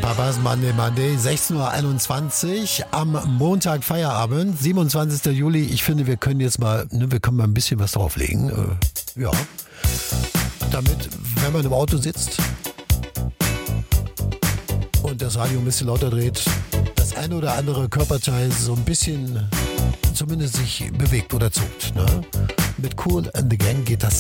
Papas Monday, 16:21 Uhr am Montag Feierabend, 27. Juli. Ich finde, wir können jetzt mal, wir können mal ein bisschen was drauflegen. Ja, damit, wenn man im Auto sitzt und das Radio ein bisschen lauter dreht, das eine oder andere Körperteil so ein bisschen zumindest sich bewegt oder zuckt. Ne? Mit Kool and the Gang geht das